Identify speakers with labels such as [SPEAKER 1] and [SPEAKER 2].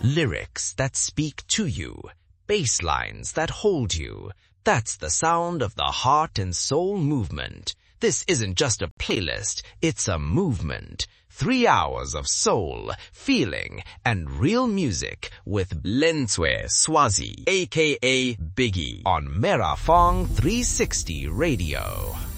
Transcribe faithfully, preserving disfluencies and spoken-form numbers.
[SPEAKER 1] Lyrics that speak to you. Bass lines that hold you. That's the sound of the heart and soul movement. This isn't just a playlist, it's a movement. Three hours of soul, feeling, and real music with Lenswe Swazi, aka Biggie, on Merafong three sixty Radio.